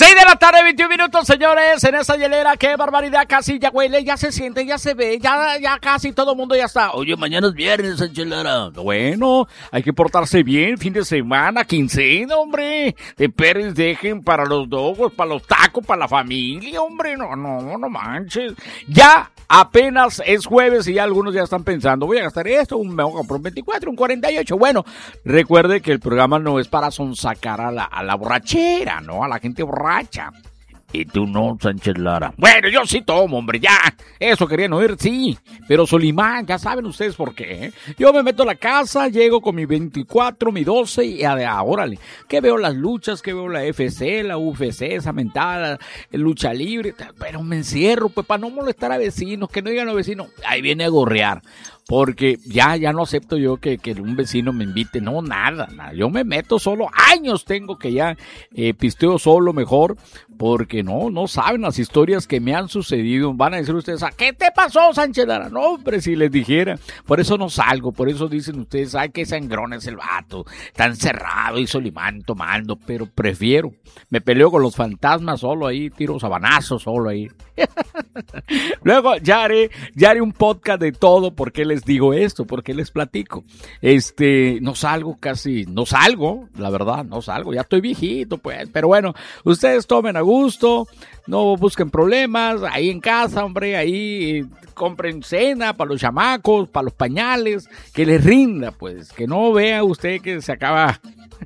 6 de la tarde, 21 minutos, señores, en esa hielera, qué barbaridad, casi ya huele, ya se siente, ya se ve, ya casi todo el mundo ya está. Oye, mañana es viernes, Sanchelera. Bueno, hay que portarse bien, fin de semana, quincena, hombre. De Pérez dejen para los dogos, para los tacos, para la familia, hombre, no manches. Ya apenas es jueves y ya algunos ya están pensando, voy a gastar esto, me voy a comprar un 24, un 48. Bueno, recuerde que el programa no es para sonsacar a la borrachera, ¿no? A la gente borracha. Y tú no, Sánchez Lara. Bueno, yo sí tomo, hombre, ya. Eso querían oír, sí. Pero Solimán, ya saben ustedes por qué, ¿eh? Yo me meto a la casa, llego con mi 24, mi 12 y órale. Que veo las luchas, que veo la FC, la UFC, esa mentada, lucha libre. Pero me encierro, pues, para no molestar a vecinos, que no digan a los vecinos. Ahí viene a gorrear. Porque ya no acepto yo que un vecino me invite, no, nada, yo me meto solo, años tengo que ya pisteo solo mejor, porque no saben las historias que me han sucedido, van a decir ustedes, ¿qué te pasó, Sánchez Lara? No, hombre, si les dijera, por eso no salgo, por eso dicen ustedes, ay, qué sangrón es el vato, tan cerrado y Solimán tomando, pero prefiero, me peleo con los fantasmas solo ahí, tiro sabanazos solo ahí. Luego ya haré un podcast de todo. ¿Por qué les digo esto? ¿Por qué les platico? No salgo, la verdad, no salgo, ya estoy viejito, pues, pero bueno, ustedes tomen a gusto, no busquen problemas, ahí en casa, hombre, ahí compren cena para los chamacos, para los pañales, que les rinda, pues, que no vea usted que se acaba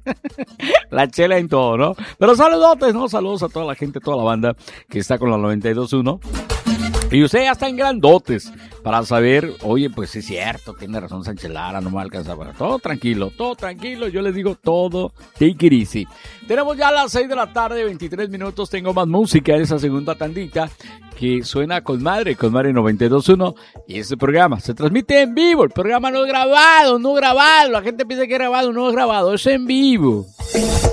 la chela en todo, ¿no? Pero saludotes, ¿no? Saludos a toda la gente, toda la banda que está con la 92.1. Y usted ya está en grandotes para saber, oye, pues sí es cierto, tiene razón Sánchez Lara, no me alcanza para todo tranquilo, yo les digo todo, take it easy. Tenemos ya las 6 de la tarde, 23 minutos, tengo más música en esa segunda tandita que suena con madre 92.1 y este programa se transmite en vivo, el programa no es grabado, la gente piensa que es grabado, no es grabado, es en vivo.